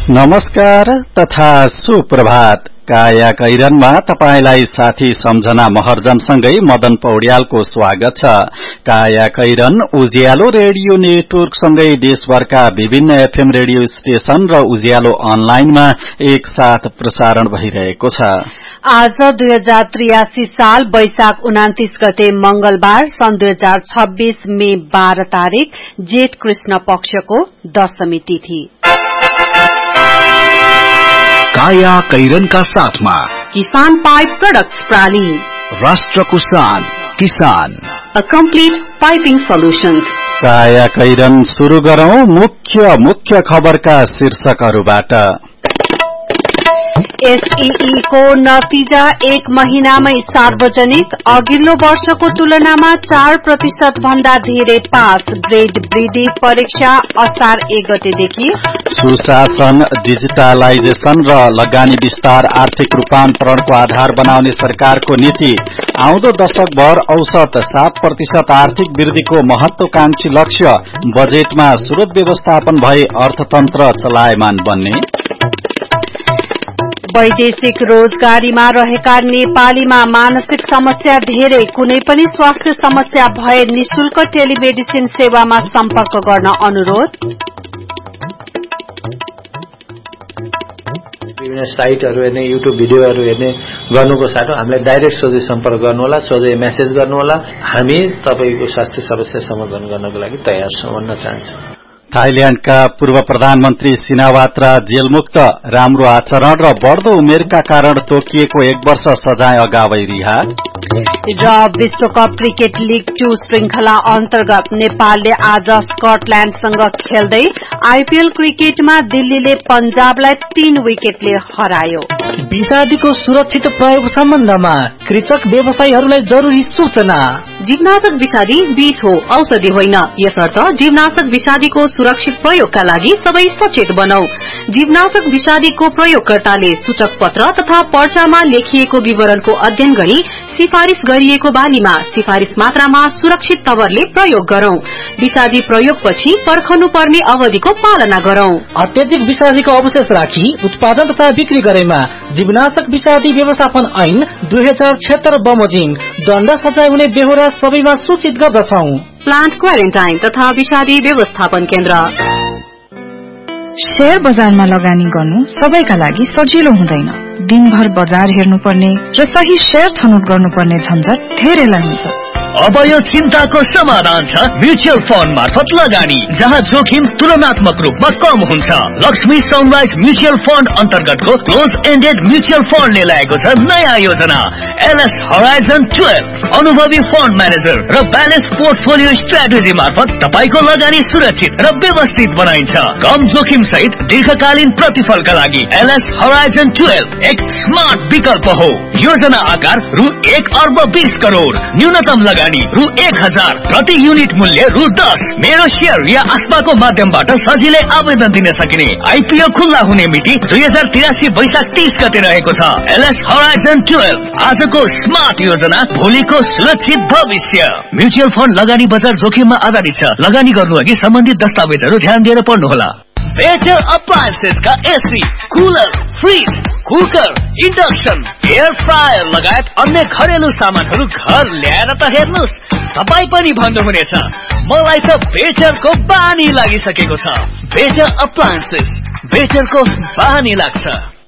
नमस्कार तथा सुप्रभात। काया कैरनमा तपाईलाई साथी सम्झना महर्जनसँगै मदन पौड्यालको स्वागत छ। काया कैरन उज्यालो रेडियो नेटवर्कसँगै देशभरका विभिन्न एफएम रेडियो स्टेशन र उज्यालो अनलाइनमा एक साथ प्रसारण भइरहेको छ। आज 2083 साल वैशाख 29 गते मंगलबार सन् 2026 मे 12 तारिक जेठ कृष्ण पक्षको दशमी तिथि। काया कैरनका साथमा किसान पाइप प्रोडक्ट्स प्राली, राष्ट्रको शान किसान, अ कम्प्लिट पाइपिङ सोल्युशन्स। काया कैरन शुरू गरौं मुख्य खबरका शीर्षकहरूबाट। एसईई को नतिजा एक महिनामै सार्वजनिक, अघिल्लो वर्षको तुलनामा 4% भन्दा धेरै पास। ग्रेड वृद्धि परीक्षा असार 1 गतेदेखि। सुशासन, डिजिटलाइजेशन र लगानी विस्तार आर्थिक रूपान्तरणको आधार बनाउने सरकारको नीति। आउँदो दशकभर औसत 7% आर्थिक वृद्धिको महत्वाकांक्षी लक्ष्य। बजेटमा स्रोत व्यवस्थापन भए अर्थतन्त्र चलायमान बन्ने। वैदेशिक रोजगारीमा रहेका नेपालीमा मानसिक समस्या धेरै। कुनै पनि स्वास्थ्य समस्या भए निशुल्क टेलिमेडिसिन सेवामा सम्पर्क गर्न अनुरोध। विभिन्न साइटहरू हेर्ने, युट्युब भिडियोहरू हेर्ने गर्नुको साटो हामीलाई डाइरेक्ट सोझै सम्पर्क गर्नुहोला, सोझै मेसेज गर्नुहोला। हामी तपाईको स्वास्थ्य समस्या समाधान गर्नको लागि तयार छौं भन्न चाहन्छु। थाइल्याण्डका पूर्व प्रधानमन्त्री सिनावात्रा जेलमुक्त। राम्रो आचरण र बढ्दो उमेरका कारण तोकिएको 1 वर्ष सजाय अगावै रिहा। र विश्वकप क्रिकेट लीग 2 श्रृंखला अन्तर्गत नेपालले आज स्कटल्याण्डसँग खेल्दै आईपीएल क्रिकेटमा दिल्लीले पंजाबलाई 3 विकेटले हरायो। विषादीको सुरक्षित प्रयोग सम्बन्धमा कृषक व्यवसायीहरूलाई जरुरी सूचना। जीवनाशक विषादी बीज हो, औषधि होइन। यसर्थ जीवनाशक विषादीको सुरक्षित प्रयोगका लागि सबै सचेत बनौ। जीवनाशक विषादीको प्रयोगकर्ताले सूचक पत्र तथा पर्चामा लेखिएको विवरणको अध्ययन गरी सिफारिश गरिएको बालीमा सिफारिश मात्रामा सुरक्षित तवरले प्रयोग गरौं। विषादी प्रयोगपछि पर्खनु पर्ने अवधिको पालना गरौं। अत्यधिक विषादीको अवशेष राखी उत्पादन तथा बिक्री गरेमा जीवनाशक विषादी व्यवस्थापन ऐन 2076 बमोजिम दण्ड सजाय हुने बेहोरा सबैमा सूचित गर्दछौ। प्लान्ट क्वारेन्टाइन तथा विषादी व्यवस्थापन केन्द्र। शेयर बजारमा लगानी गर्नु सबैका लागि सजिलो हुँदैन। दिनभर बजार हेर्नुपर्ने र सही शेयर छनौट गर्नुपर्ने झन्झट धेरैलाई हुन्छ। अब यो चिन्ताको समाधान छ म्युचुअल फन्ड मार्फत लगानी, जहाँ जोखिम तुलनात्मक रूपमा कम हुन्छ। लक्ष्मी सनराइज म्युचुअल फन्ड अन्तर्गतको क्लोज एन्डेड म्युचुअल फन्डले ल्याएको छ नयाँ योजना एलएस हराइजन 12। अनुभवी फन्ड म्यानेजर र ब्यालेन्स पोर्टफोलियो स्ट्राटेजी मार्फत तपाईको लगानी सुरक्षित र व्यवस्थित बनाइन्छ। कम जोखिम सहित दीर्घकालीन प्रतिफलका लागि एलएस हराइजन 12 एक स्मार्ट विकल्प हो। योजना आकार रु 1 अर्ब 20 करोड़, न्यूनतम लगानी रु 1000, प्रति युनिट मूल्य रु 10। मेरो शेयर या आस्पाको माध्यमबाट सजिलै आवेदन दिन सकिने। आईपीओ खुल्ला हुने मिति 2083 वैशाख 30 गते रहेको छ। एलएस हराइजन 12 आजको स्मार्ट योजना, भोलिको सुरक्षित भविष्य। म्युचुअल फन्ड लगानी बजार जोखिममा आधारित छ। लगानी गर्नु अघि सम्बन्धित दस्तावेजहरू ध्यान दिएर पढ्नुहोला। बेटर अप्लायन्सेस का AC, cooler, fridge, cooker, induction, air fryer लगायत अन्य घरेलु सामानहरू घर ल्याएर त हेर्नुस्, तपाई पनि भन्नुहुनेछ मलाई त बेटरको बानी लागिसकेको छ। बेटर अप्लायन्सेस, बेटरको बानी लाग्छ।